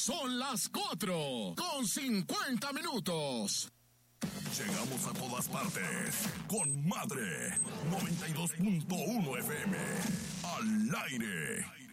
Son las 4:50. Llegamos a todas partes con Madre 92.1 FM. Al aire.